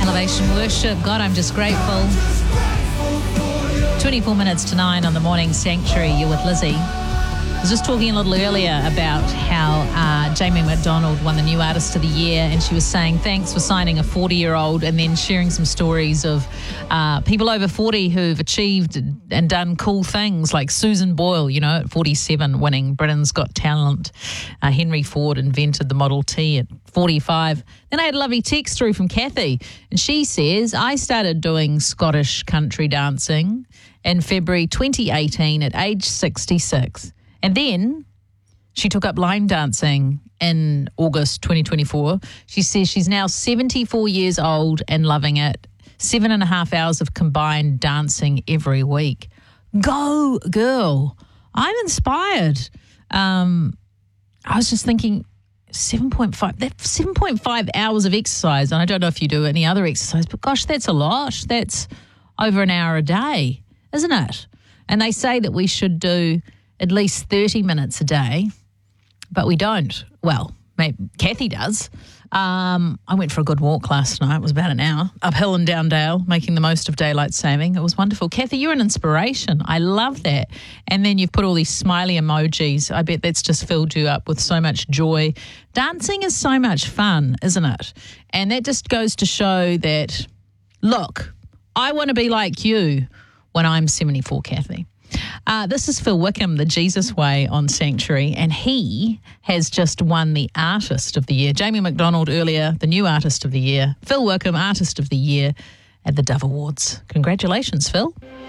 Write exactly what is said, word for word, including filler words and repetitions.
Elevation Worship. God, I'm just grateful. twenty-four minutes to nine on the Morning Sanctuary. You're with Lizzie. I was just talking a little earlier about how uh, Jamie McDonald won the New Artist of the Year, and she was saying thanks for signing a forty-year-old, and then sharing some stories of uh, people over forty who've achieved and done cool things, like Susan Boyle, you know, at forty-seven, winning Britain's Got Talent. Uh, Henry Ford invented the Model T at forty-five. Then I had a lovely text through from Kathy, and she says, I started doing Scottish country dancing in February twenty eighteen at age sixty-six. And then she took up line dancing in August twenty twenty-four. She says she's now seventy-four years old and loving it. Seven and a half hours of combined dancing every week. Go, girl. I'm inspired. Um, I was just thinking, seven point five, that's seven point five hours of exercise. And I don't know if you do any other exercise, but gosh, that's a lot. That's over an hour a day, isn't it? And they say that we should do at least thirty minutes a day, but we don't. Well, maybe Kathy does. Um, I went for a good walk last night. It was about an hour, uphill and down Dale, making the most of daylight saving. It was wonderful. Kathy, you're an inspiration. I love that. And then you've put all these smiley emojis. I bet that's just filled you up with so much joy. Dancing is so much fun, isn't it? And that just goes to show that, look, I want to be like you when I'm seventy-four, Kathy. Uh, this is Phil Wickham, the Jesus Way on Sanctuary, and he has just won the Artist of the Year. Jamie McDonald earlier, the new Artist of the Year. Phil Wickham, Artist of the Year at the Dove Awards. Congratulations, Phil.